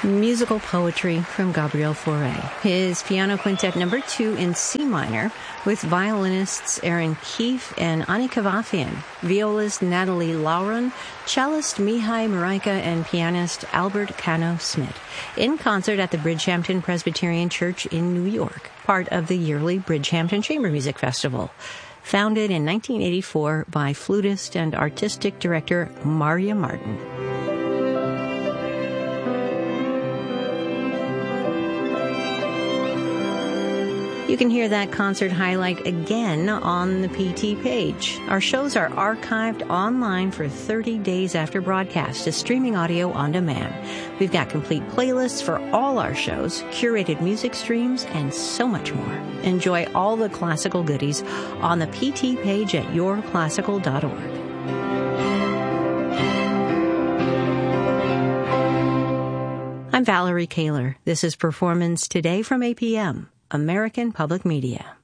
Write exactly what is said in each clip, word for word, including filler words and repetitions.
Musical poetry from Gabriel Fauré. His piano quintet number two in C minor with violinists Aaron Keefe and Annika Vafian, violist Natalie Lauren, cellist Mihai Maraika, and pianist Albert Cano-Smith, in concert at the Bridgehampton Presbyterian Church in New York, part of the yearly Bridgehampton Chamber Music Festival. Founded in nineteen eighty-four by flutist and artistic director Marya Martin. You can hear that concert highlight again on the P T page. Our shows are archived online for thirty days after broadcast as streaming audio on demand. We've got complete playlists for all our shows, curated music streams, and so much more. Enjoy all the classical goodies on the P T page at your classical dot org. I'm Valerie Kaler. This is Performance Today from A P M. American Public Media.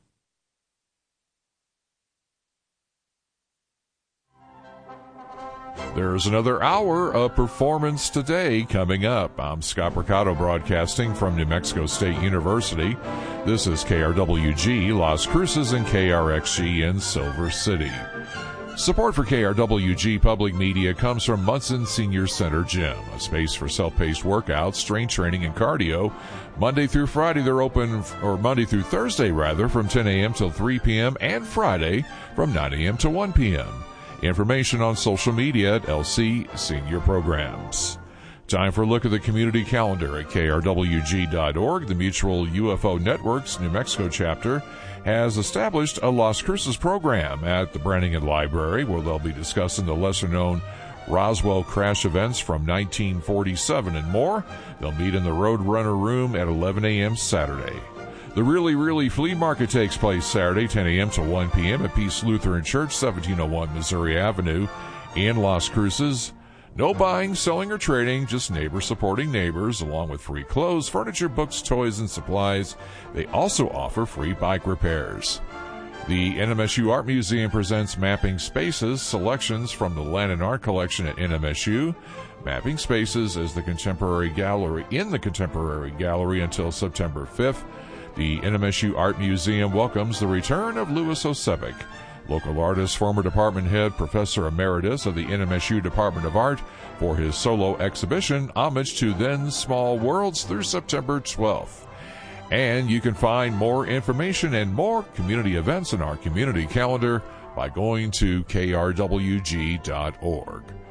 There's another hour of Performance Today coming up. I'm Scott Mercado broadcasting from New Mexico State University. This is K R W G Las Cruces and K R X G in Silver City. Support for K R W G Public Media comes from Munson Senior Center Gym, a space for self-paced workouts, strength training, and cardio. Monday through Friday, they're open, or Monday through Thursday, rather, from ten a.m. till three p.m., and Friday from nine a.m. to one p.m. Information on social media at L C Senior Programs. Time for a look at the community calendar at K R W G dot org. The Mutual U F O Network's New Mexico chapter has established a Las Cruces program at the Brannigan Library, where they'll be discussing the lesser-known Roswell crash events from nineteen forty-seven and more. They'll meet in the Roadrunner Room at eleven a.m. Saturday. The Really Really Flea Market takes place Saturday, ten a.m. to one p.m. at Peace Lutheran Church, seventeen oh one Missouri Avenue in Las Cruces. No buying, selling, or trading, just neighbors supporting neighbors, along with free clothes, furniture, books, toys, and supplies. They also offer free bike repairs. The N M S U Art Museum presents Mapping Spaces, selections from the Lannan Art Collection at N M S U. Mapping Spaces is the contemporary gallery in the Contemporary Gallery until September fifth. The N M S U Art Museum welcomes the return of Louis Osebic, local artist, former department head, professor emeritus of the N M S U Department of Art, for his solo exhibition, Homage to Then Small Worlds, through September twelfth. And you can find more information and more community events in our community calendar by going to K R W G dot org.